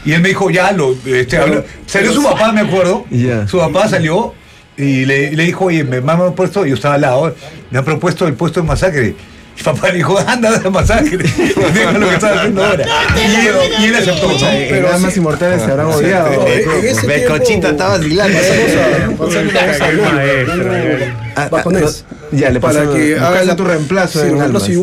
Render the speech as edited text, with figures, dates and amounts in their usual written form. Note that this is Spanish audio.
Y él me dijo, salió su papá, me acuerdo. Ya. Su papá salió y le dijo, oye, me han puesto, yo estaba al lado, me han propuesto el puesto de masacre. Y papá le dijo, anda de masacre. Deja lo que estás haciendo ahora. Y él aceptó, ¿no? Pero las más inmortales se habrán odiado. Becochita estaba vacilando. Ya, le para pasamos, que haga tu reemplazo en Almas.